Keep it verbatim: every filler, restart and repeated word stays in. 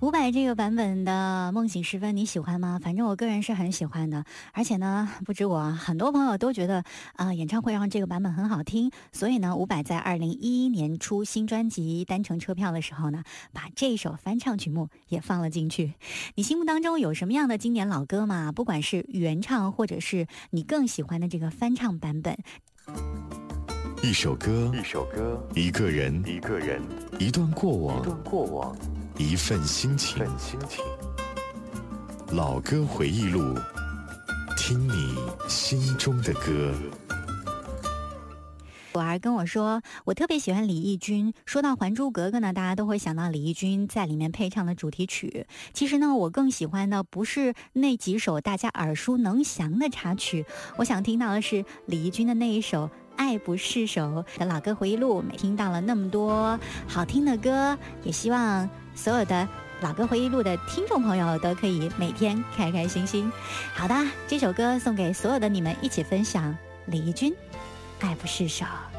伍佰这个版本的《梦醒时分》你喜欢吗？反正我个人是很喜欢的，而且呢，不止我，很多朋友都觉得啊、呃，演唱会上这个版本很好听，所以呢，伍佰在二零一一年出新专辑《单程车票》的时候呢，把这首翻唱曲目也放了进去。你心目当中有什么样的经典老歌吗？不管是原唱，或者是你更喜欢的这个翻唱版本。 一首歌， 一首歌， 一个人， 一个人， 一段过往， 一段过往， 一份心情， 份心情。 老歌回忆录，听你心中的歌。 我儿跟我说，我特别喜欢李翊君。说到《还珠格格》呢，大家都会想到李翊君在里面配唱的主题曲。其实呢，我更喜欢的不是那几首大家耳熟能详的插曲，我想听到的是李翊君的那一首《爱不释手》的老歌回忆录。每听到了那么多好听的歌，也希望所有的老歌回忆录的听众朋友都可以每天开开心心。好的，这首歌送给所有的你们一起分享，李翊君《爱不释手》。